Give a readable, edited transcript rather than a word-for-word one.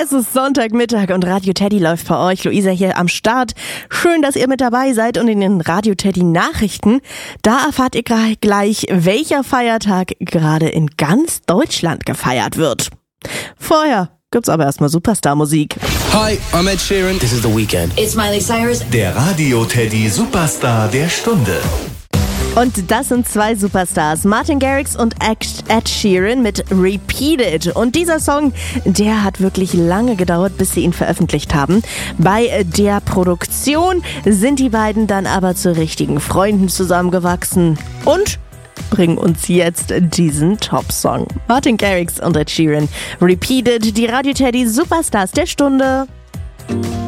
Es ist Sonntagmittag und Radio Teddy läuft bei euch. Luisa hier am Start. Schön, dass ihr mit dabei seid und in den Radio Teddy Nachrichten. Da erfahrt ihr gleich, welcher Feiertag gerade in ganz Deutschland gefeiert wird. Vorher gibt's aber erstmal Superstar-Musik. Hi, I'm Ed Sheeran. This is The Weeknd. It's Miley Cyrus. Der Radio Teddy Superstar der Stunde. Und das sind zwei Superstars, Martin Garrix und Ed Sheeran mit Repeated. Und dieser Song, der hat wirklich lange gedauert, bis sie ihn veröffentlicht haben. Bei der Produktion sind die beiden dann aber zu richtigen Freunden zusammengewachsen und bringen uns jetzt diesen Top-Song. Martin Garrix und Ed Sheeran, Repeated, die Radio Teddy Superstars der Stunde.